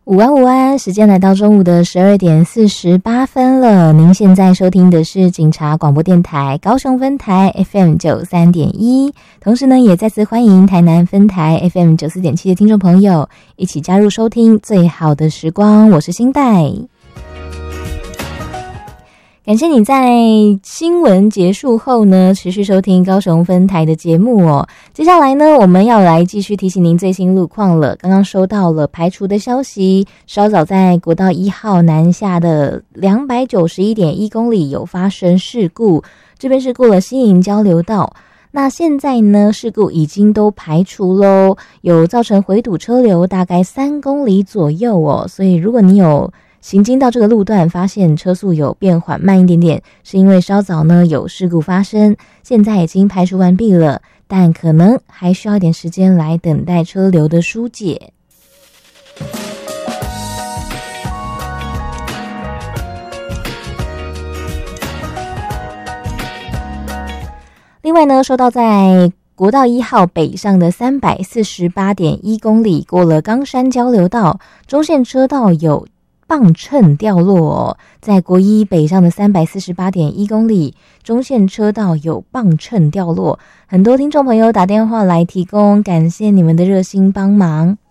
午安午安，时间来到中午的12:48了。您现在收听的是警察广播电台高雄分台 FM 93.1，同时呢，也再次欢迎台南分台 FM 94.7的听众朋友一起加入收听最好的时光。我是新代。感谢你在新闻结束后呢，持续收听高雄分台的节目哦。接下来呢，我们要来继续提醒您最新路况了。刚刚收到了排除的消息，稍早在国道1号南下的291.1公里有发生事故，这边是过了新营交流道。那现在呢，事故已经都排除咯，有造成回堵车流大概3公里左右哦。所以如果你有行经到这个路段，发现车速有变缓慢一点点，是因为稍早呢有事故发生，现在已经排除完毕了，但可能还需要一点时间来等待车流的疏解。另外呢，受到在国道1号北上的348.1公里，过了冈山交流道，中线车道有磅秤掉落哦。在国一北上的348.1公里，中线车道有磅秤掉落，很多听众朋友打电话来提供，感谢你们的热心帮忙。